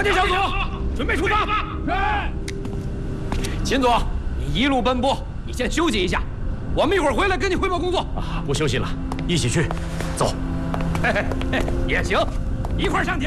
团结小组，准备出发。秦总，你一路奔波，你先休息一下，我们一会儿回来跟你汇报工作。 啊，不休息了，一起去，走。 也行，一块儿上艇。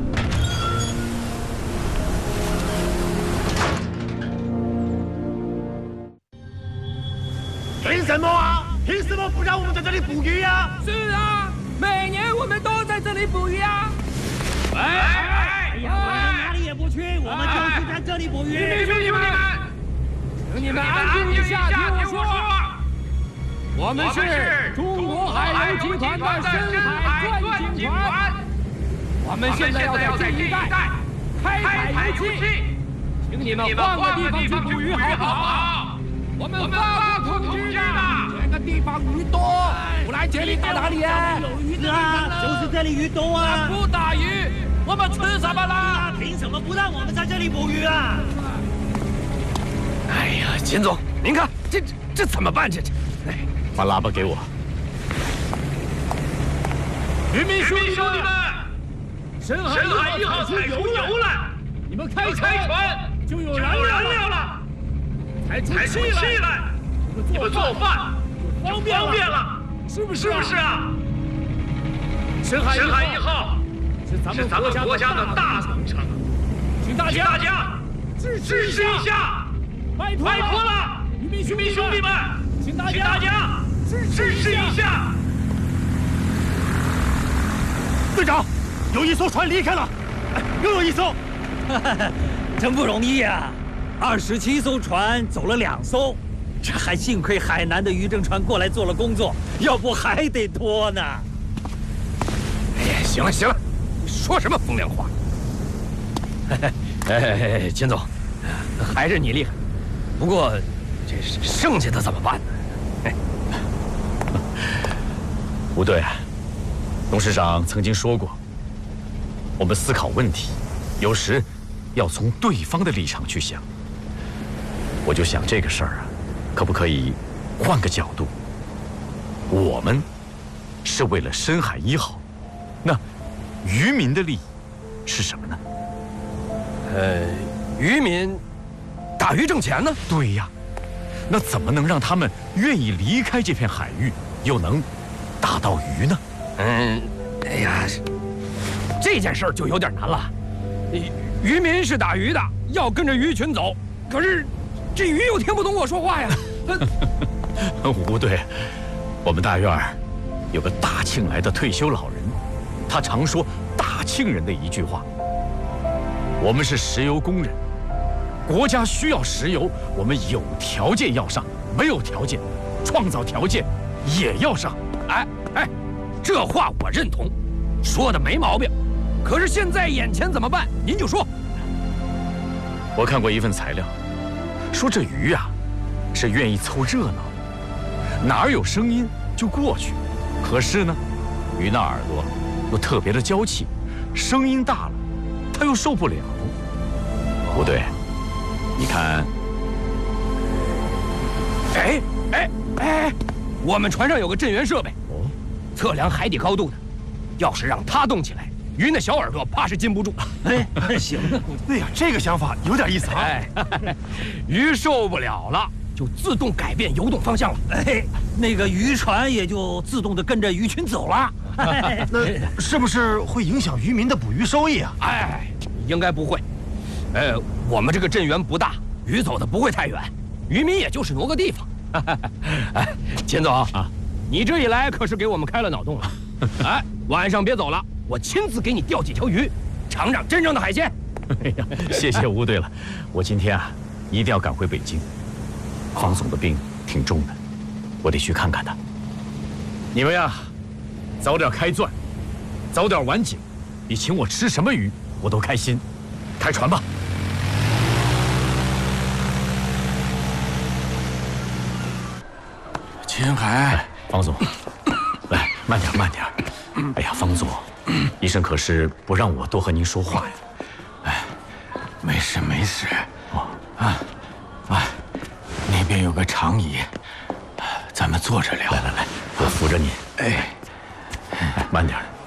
凭什么啊？凭什么不让我们在这里捕鱼呀？ 是啊，每年我们都在这里捕鱼啊。 哎呀，我们哪里也不去，我们就是在这里捕鱼。 兄弟们，请你们安静一下，听我说。我们是中国海游集团的深海钻井船，我们现在要在这一带开采油气，请你们换个地方去捕鱼好不好？我们发布通知了，这个地方鱼多，不来这里打哪里啊？ 有鱼啊，就是这里鱼多啊。 不打鱼，我们吃什么啦？ 凭什么不让我们在这里捕鱼啊？ 哎呀，秦总，您看这怎么办？这，哎， 把喇叭给我。 渔民兄弟们， 深海1号采出油了， 你们开船就有燃料了。采出气来，你们做饭就方便了，是不是啊？深海1号是咱们国家的大工程，请大家支持一下，拜托了，渔民兄弟们，请大家支持一下。队长，有一艘船离开了，又有一艘，真不容易呀。27艘船走了2艘，这还幸亏海南的渔政船过来做了工作，要不还得拖呢。 哎呀，行了，你说什么风凉话？秦总，还是你厉害。不过，这剩下的怎么办呢？ 吴队，董事长曾经说过，我们思考问题，有时要从对方的立场去想。我就想这个事儿啊，可不可以换个角度？我们是为了深海1号，那渔民的利益是什么呢？ 渔民打鱼挣钱呢？ 对呀，那怎么能让他们愿意离开这片海域，又能打到鱼呢？ 哎呀，这件事儿就有点难了。渔民是打鱼的，要跟着鱼群走，可是这鱼又听不懂我说话呀。 吴队，我们大院有个大庆来的退休老人，他常说大庆人的一句话：我们是石油工人，国家需要石油，我们有条件要上，没有条件，创造条件也要上。 哎，这话我认同，说的没毛病。可是现在眼前怎么办？您就说。 我看过一份材料，说这鱼啊，是愿意凑热闹的，哪儿有声音就过去。可是呢，鱼那耳朵又特别的娇气，声音大了，它又受不了。吴队，你看， 哎，我们船上有个震源设备，测量海底高度的，要是让它动起来，鱼那小耳朵怕是禁不住。 行啊，哎呀，这个想法有点意思啊。 鱼受不了了，就自动改变游动方向了。 那个渔船也就自动的跟着鱼群走了。那是不是会影响渔民的捕鱼收益啊？ 应该不会。我们这个震源不大，鱼走的不会太远，渔民也就是挪个地方。秦总啊，你这一来可是给我们开了脑洞了。晚上别走了，我亲自给你钓几条鱼，尝尝真正的海鲜。 谢谢吴队了，我今天啊一定要赶回北京。方总的病挺重的，我得去看看他。你们呀，早点开钻，早点完井，你请我吃什么鱼我都开心。开船吧。 秦海， 方总，来，慢点，慢点。哎呀，方总，医生可是不让我多和您说话呀。 没事。那边有个长椅，咱们坐着聊。 来，我扶着你。慢点。